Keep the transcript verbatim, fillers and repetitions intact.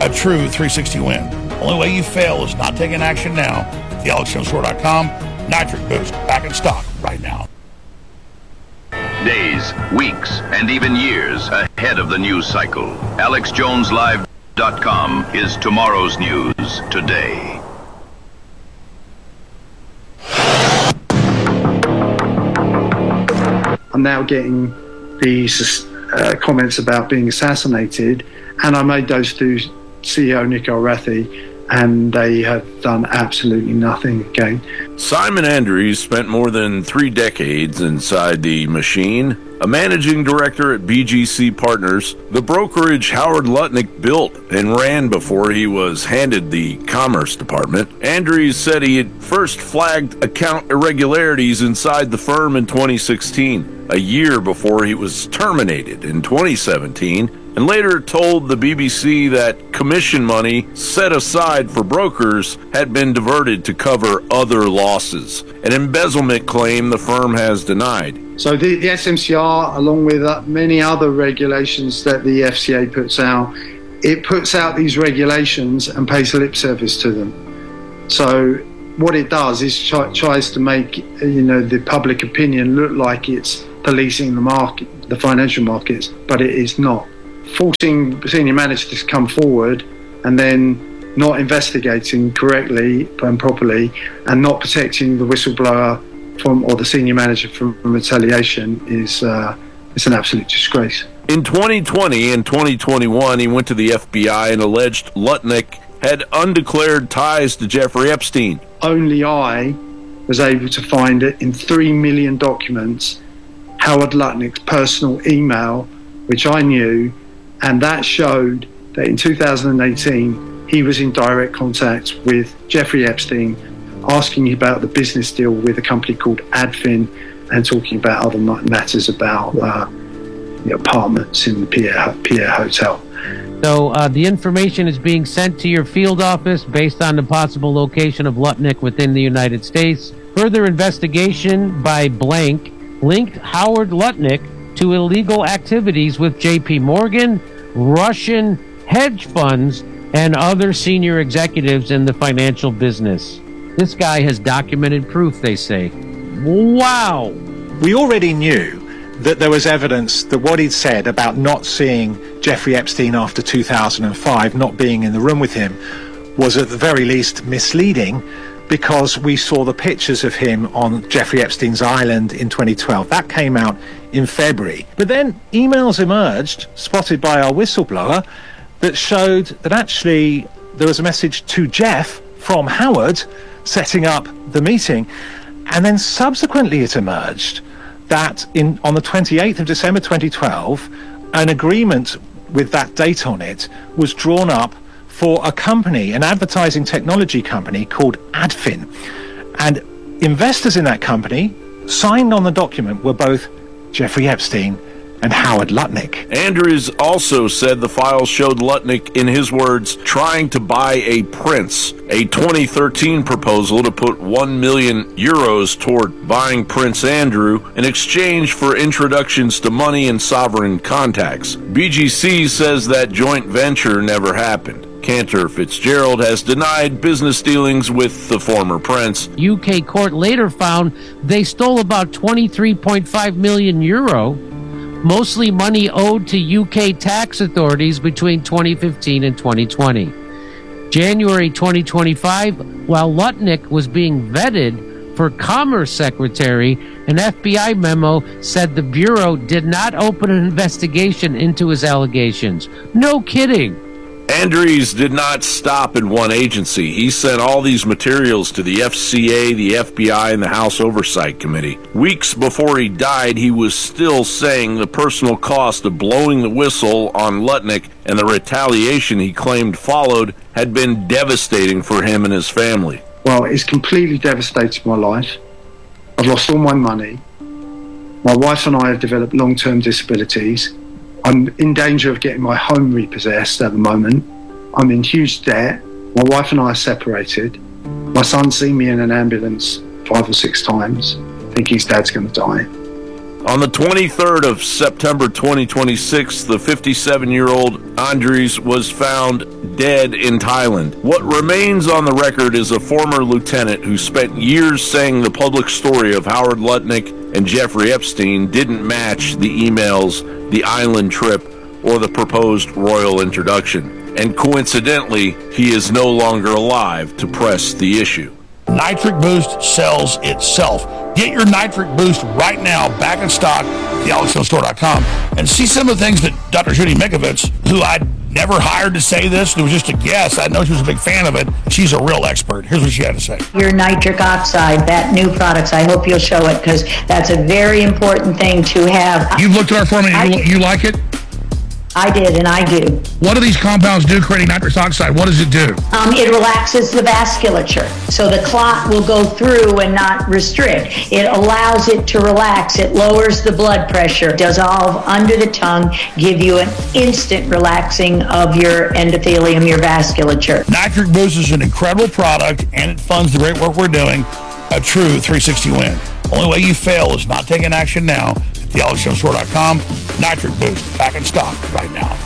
a true three sixty win. Only way you fail is not taking action now. the alex jones store dot com. Nitric Boost, back in stock right now. Days, weeks, and even years ahead of the news cycle. alex jones live dot com is tomorrow's news today. I'm now getting these uh, comments about being assassinated, and I made those to C E O Nick Alrathi, and they have done absolutely nothing again. Simon Andrews spent more than three decades inside the machine, a managing director at B G C Partners, the brokerage Howard Lutnick built and ran before he was handed the Commerce Department. Andrews said he had first flagged account irregularities inside the firm in twenty sixteen, a year before he was terminated in twenty seventeen, and later told the B B C that commission money set aside for brokers had been diverted to cover other losses, an embezzlement claim the firm has denied. So the, the S M C R, along with uh, many other regulations that the F C A puts out, it puts out these regulations and pays lip service to them. So what it does is try, tries to make you know the public opinion look like it's policing the market, the financial markets, but it is not. Forcing senior managers to come forward and then not investigating correctly and properly, and not protecting the whistleblower from or the senior manager from retaliation is uh, it's an absolute disgrace. In twenty twenty and twenty twenty-one, he went to the F B I and alleged Lutnick had undeclared ties to Jeffrey Epstein. Only I was able to find it in three million documents, Howard Lutnick's personal email, which I knew, and that showed that in two thousand eighteen he was in direct contact with Jeffrey Epstein, asking about the business deal with a company called Adfin and talking about other matters about uh, the apartments in the Pierre, Pierre Hotel. So uh, the information is being sent to your field office based on the possible location of Lutnick within the United States. Further investigation by blank linked Howard Lutnick to illegal activities with J P Morgan, Russian hedge funds, and other senior executives in the financial business. This guy has documented proof, they say. Wow! We already knew that there was evidence that what he'd said about not seeing Jeffrey Epstein after two thousand five, not being in the room with him, was at the very least misleading, because we saw the pictures of him on Jeffrey Epstein's island in twenty twelve. That came out in February. But then emails emerged, spotted by our whistleblower, that showed that actually there was a message to Jeff from Howard setting up the meeting. And then subsequently it emerged that in on the twenty-eighth of December twenty twelve, an agreement with that date on it was drawn up for a company, an advertising technology company called Adfin. And investors in that company signed on the document were both Jeffrey Epstein and Howard Lutnick. Andrews also said the files showed Lutnick, in his words, trying to buy a prince, a twenty thirteen proposal to put one million euros toward buying Prince Andrew in exchange for introductions to money and sovereign contacts. B G C says that joint venture never happened. Cantor Fitzgerald has denied business dealings with the former prince. U K court later found they stole about twenty-three point five million euro, mostly money owed to U K tax authorities between twenty fifteen and twenty twenty. January twenty twenty-five, while Lutnick was being vetted for Commerce Secretary, an F B I memo said the Bureau did not open an investigation into his allegations. No kidding. Andrews did not stop at one agency. He sent all these materials to the F C A, the F B I, and the House Oversight Committee. Weeks before he died, he was still saying the personal cost of blowing the whistle on Lutnick and the retaliation he claimed followed had been devastating for him and his family. Well, it's completely devastated my life. I've lost all my money. My wife and I have developed long-term disabilities. I'm in danger of getting my home repossessed at the moment. I'm in huge debt. My wife and I are separated. My son's seen me in an ambulance five or six times. I think his dad's going to die. On the twenty-third of September twenty twenty-six, the fifty-seven-year-old Andres was found dead in Thailand. What remains on the record is a former lieutenant who spent years saying the public story of Howard Lutnick and Jeffrey Epstein didn't match the emails, the island trip, or the proposed royal introduction. And coincidentally, he is no longer alive to press the issue. Nitric Boost sells itself. Get your Nitric Boost right now, back in stock at the alex jones store dot com, and see some of the things that Doctor Judy Mikovits, who I never hired to say this, it was just a guess. I know she was a big fan of it. She's a real expert. Here's what she had to say. Your nitric oxide, that new products, I hope you'll show it, because that's a very important thing to have. You've looked at our formula, you, you like it? I did, and I do. What do these compounds do creating nitrous oxide? What does it do? Um, it relaxes the vasculature, so the clot will go through and not restrict. It allows it to relax. It lowers the blood pressure, dissolve under the tongue, give you an instant relaxing of your endothelium, your vasculature. Nitric Boost is an incredible product, and it funds the great work we're doing. A true three sixty win. Only way you fail is not taking action now. the alex jones store dot com. Nitric Boost, back in stock right now.